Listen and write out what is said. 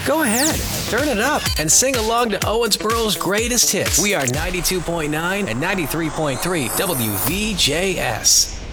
Go ahead, turn it up, and sing along to Owensboro's greatest hits. We are 92.9 and 93.3 WVJS.